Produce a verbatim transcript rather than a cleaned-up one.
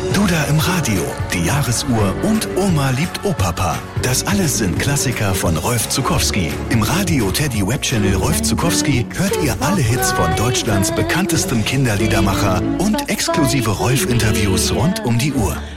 Duda im Radio, die Jahresuhr und Oma liebt Opapa. Das alles sind Klassiker von Rolf Zuckowski. Im Radio Teddy Webchannel Rolf Zuckowski hört ihr alle Hits von Deutschlands bekanntestem Kinderliedermacher und exklusive Rolf-Interviews rund um die Uhr.